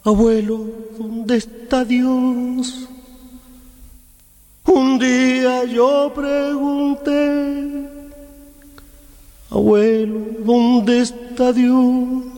Abuelo, ¿dónde está Dios? Un día yo pregunté, abuelo, ¿dónde está Dios?